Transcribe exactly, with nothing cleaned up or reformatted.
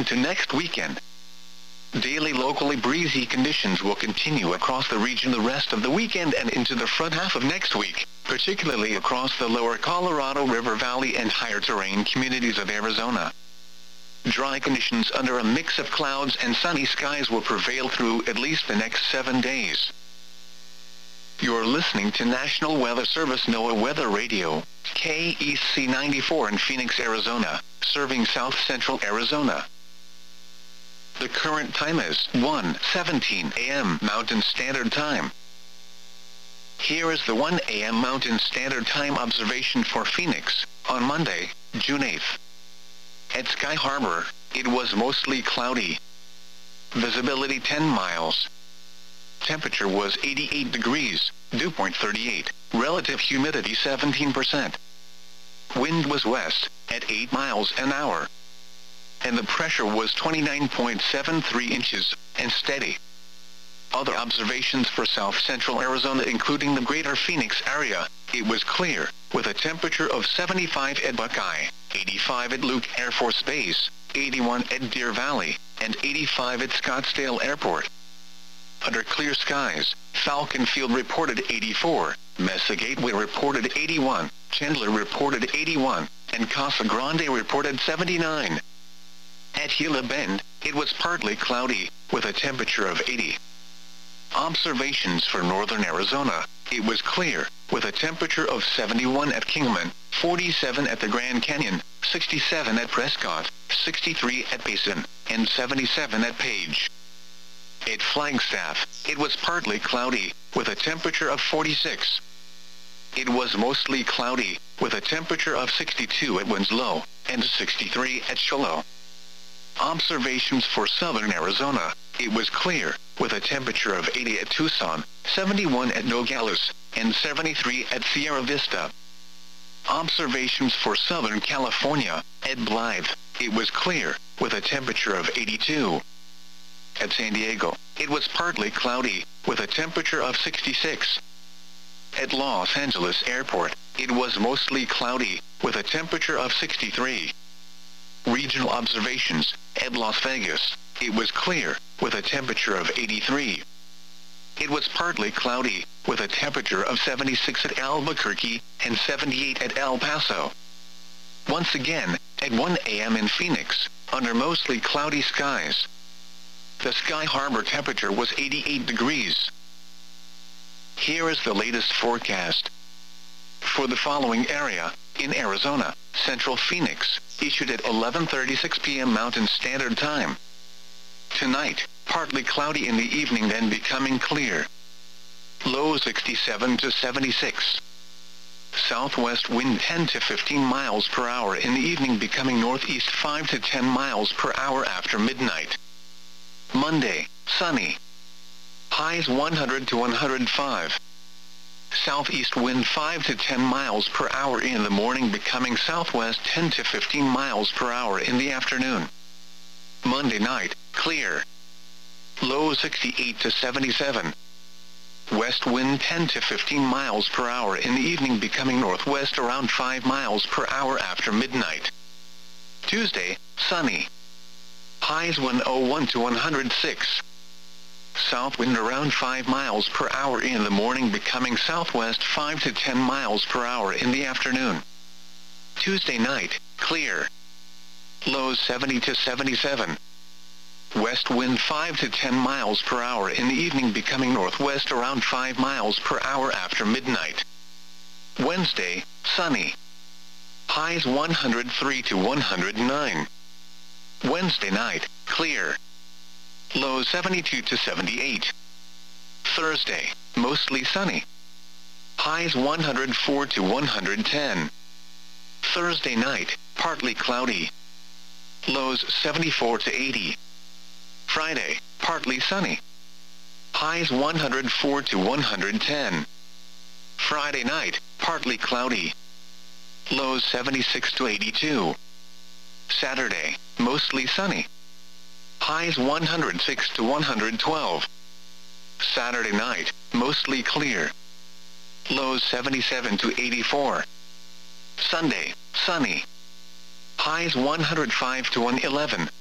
into next weekend. Daily locally breezy conditions will continue across the region the rest of the weekend and into the front half of next week, particularly across the lower Colorado River Valley and higher terrain communities of Arizona. Dry conditions under a mix of clouds and sunny skies will prevail through at least the next seven days. You're listening to National Weather Service NOAA Weather Radio, K E C ninety-four in Phoenix, Arizona, serving south central Arizona. The current time is one seventeen a m Mountain Standard Time. Here is the one a m Mountain Standard Time observation for Phoenix, on Monday, June eighth. At Sky Harbor, it was mostly cloudy. Visibility ten miles. Temperature was eighty-eight degrees, dew point thirty-eight, relative humidity seventeen percent. Wind was west, at eight miles an hour. And the pressure was twenty-nine point seven three inches, and steady. Other observations for south central Arizona including the greater Phoenix area, it was clear, with a temperature of seventy-five at Buckeye, eighty-five at Luke Air Force Base, eighty-one at Deer Valley, and eighty-five at Scottsdale Airport. Under clear skies, Falcon Field reported eighty-four, Mesa Gateway reported eighty-one, Chandler reported eighty-one, and Casa Grande reported seventy-nine. At Gila Bend, it was partly cloudy, with a temperature of eighty. Observations for northern Arizona, it was clear, with a temperature of seventy-one at Kingman, forty-seven at the Grand Canyon, sixty-seven at Prescott, sixty-three at Payson, and seventy-seven at Page. At Flagstaff, it was partly cloudy, with a temperature of forty-six. It was mostly cloudy, with a temperature of sixty-two at Winslow, and sixty-three at Shiloh. Observations for southern Arizona, it was clear, with a temperature of eighty at Tucson, seventy-one at Nogales, and seventy-three at Sierra Vista. Observations for southern California, at Blythe, it was clear, with a temperature of eighty-two. At San Diego, it was partly cloudy, with a temperature of sixty-six. At Los Angeles Airport, it was mostly cloudy, with a temperature of sixty-three. Regional observations, at Las Vegas, it was clear, with a temperature of eighty-three. It was partly cloudy, with a temperature of seventy-six at Albuquerque, and seventy-eight at El Paso. Once again, at one a m in Phoenix, under mostly cloudy skies. The Sky Harbor temperature was eighty-eight degrees. Here is the latest forecast. For the following area, in Arizona, Central Phoenix, issued at eleven thirty-six p m Mountain Standard Time. Tonight, partly cloudy in the evening then becoming clear. Low sixty-seven to seventy-six. Southwest wind ten to fifteen miles per hour in the evening becoming northeast five to ten miles per hour after midnight. Monday, sunny. Highs one hundred to one hundred five. Southeast wind five to ten miles per hour in the morning becoming southwest ten to fifteen miles per hour in the afternoon. Monday night, clear. Low sixty-eight to seventy-seven. West wind ten to fifteen miles per hour in the evening becoming northwest around five miles per hour after midnight. Tuesday, sunny. Highs one oh one to one hundred six. South wind around five miles per hour in the morning becoming southwest five to ten miles per hour in the afternoon. Tuesday night, clear. Lows seventy to seventy-seven. West wind five to ten miles per hour in the evening becoming northwest around five miles per hour after midnight. Wednesday, sunny. Highs one hundred three to one hundred nine. Wednesday night, clear. Lows seventy-two to seventy-eight. Thursday, mostly sunny. Highs one hundred four to one hundred ten. Thursday night, partly cloudy. Lows seventy-four to eighty. Friday, partly sunny. Highs one hundred four to one hundred ten. Friday night, partly cloudy. Lows seventy-six to eighty-two. Saturday, mostly sunny. Highs one hundred six to one hundred twelve. Saturday night, mostly clear. Lows seventy-seven to eighty-four. Sunday, sunny. Highs one hundred five to one eleven.